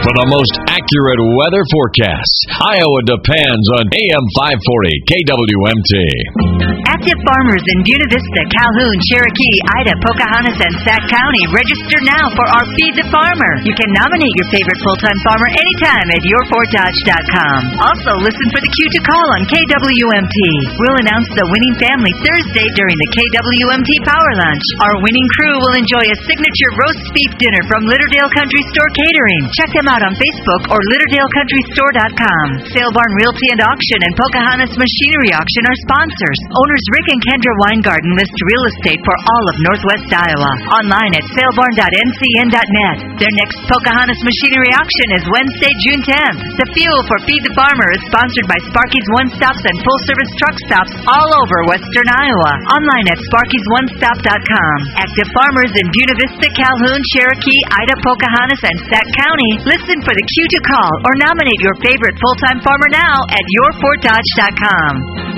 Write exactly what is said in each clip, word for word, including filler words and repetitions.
For the most accurate weather forecasts, Iowa depends on A M five forty K W M T. Active farmers in Buena Vista, Calhoun, Cherokee, Ida, Pocahontas, and Sac County, register now for our Feed the Farmer. You can nominate your favorite full-time farmer anytime at your fort dodge dot com. Also, listen for the cue to call on K W M T. We'll announce the winning family Thursday during the K W M T Power Lunch. Our winning crew will enjoy a signature roast beef dinner from Litterdale Country Store Catering. Check them out on Facebook or litterdale country store dot com. Sale Barn Realty and Auction and Pocahontas Machinery Auction are sponsors. Owners Rick and Kendra Weingarten list real estate for all of Northwest Iowa. Online at sale barn dot n c n dot net. Their next Pocahontas Machinery Auction is Wednesday, June tenth. The fuel for Feed the Farmer is sponsored by Sparky's One Stops and Full Service Truck Stops all over Western Iowa. Online at sparkys one stop dot com. Active farmers in Buena Vista, Calhoun, Cherokee, Ida, Pocahontas, and Sac County, listen for the cue to call or nominate your favorite full-time farmer now at your fort dodge dot com.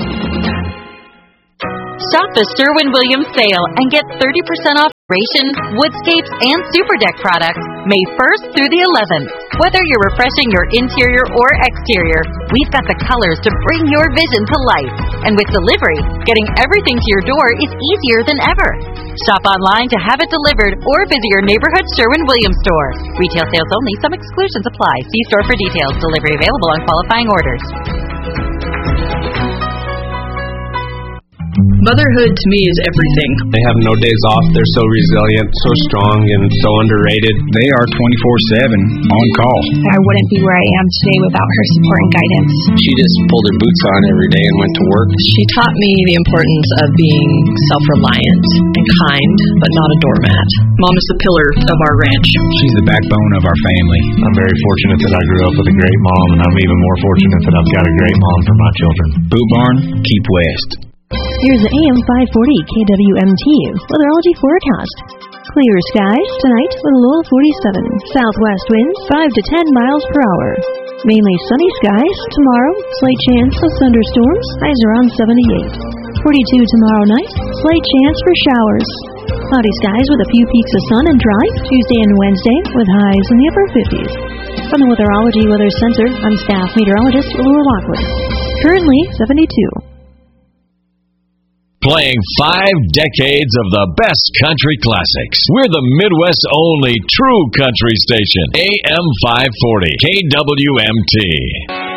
Shop the Sherwin-Williams sale and get thirty percent off Ration, Woodscapes, and Super Deck products May first through the eleventh. Whether you're refreshing your interior or exterior, we've got the colors to bring your vision to life. And with delivery, getting everything to your door is easier than ever. Shop online to have it delivered or visit your neighborhood Sherwin-Williams store. Retail sales only. Some exclusions apply. See store for details. Delivery available on qualifying orders. Motherhood to me is everything. They have no days off. They're so resilient, so strong, and so underrated. They are twenty-four seven on call. I wouldn't be where I am today without her support and guidance. She just pulled her boots on every day and went to work. She taught me the importance of being self-reliant and kind, but not a doormat. Mom is the pillar of our ranch. She's the backbone of our family. I'm very fortunate that I grew up with a great mom, and I'm even more fortunate that I've got a great mom for my children. Boot Barn, keep west. Here's the A M five forty K W M T weatherology forecast. Clear skies tonight with a low of forty-seven. Southwest winds five to ten miles per hour. Mainly sunny skies tomorrow. Slight chance of thunderstorms. Highs around seventy-eight. forty-two tomorrow night. Slight chance for showers. Cloudy skies with a few peaks of sun and dry. Tuesday and Wednesday with highs in the upper fifties. From the Weatherology Weather Center, I'm staff meteorologist Laura Lockwood. Currently seventy-two. Playing five decades of the best country classics. We're the Midwest's only true country station. A M five forty K W M T.